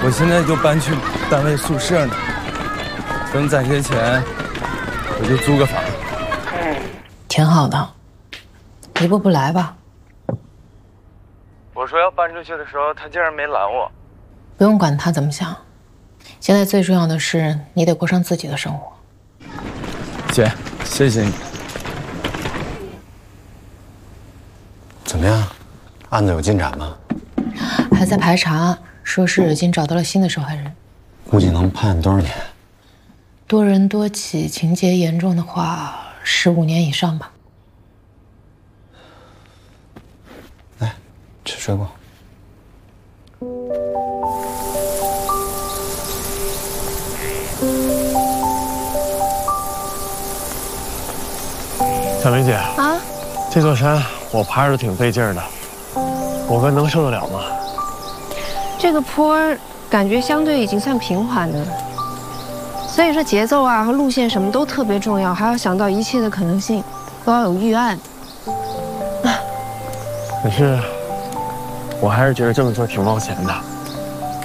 我现在就搬去单位宿舍呢，等攒些钱，我就租个房。 挺好的，一步步来吧。 我说要搬出去的时候，他竟然没拦我。 不用管他怎么想，现在最重要的是你得过上自己的生活。 姐，谢谢你。 怎么样，案子有进展吗？ 还在排查，说是已经找到了新的受害人。 估计能判多少年？ 多人多起，情节严重的话，15年以上吧。 来，吃水果。 小梅姐啊，这座山我爬着挺费劲儿的，我哥能受得了吗？ 这个坡感觉相对已经算平缓的了，所以说节奏啊和路线什么都特别重要，还要想到一切的可能性，都要有预案。 可是，我还是觉得这么做挺冒险的。